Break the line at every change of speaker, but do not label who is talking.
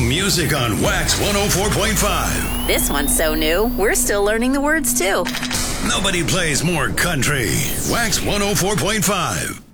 music on Wax 104.5.
This one's so new, we're still learning the words too.
Nobody plays more country. Wax 104.5.